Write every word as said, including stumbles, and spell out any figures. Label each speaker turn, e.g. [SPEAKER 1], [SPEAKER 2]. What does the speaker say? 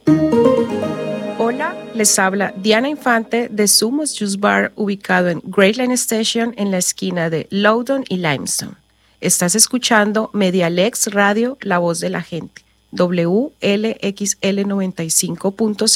[SPEAKER 1] Hola, les habla Diana Infante de Sumos Juice Bar, ubicado en Great Line Station en la esquina de Loudoun y Limestone. Estás escuchando Medialex Radio, la voz de la gente, W L X L noventa y cinco punto